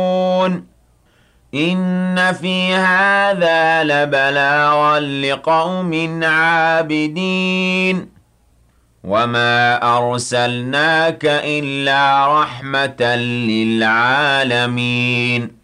إن في هذا لبلاغا لقوم عابدين وما أرسلناك إلا رحمة للعالمين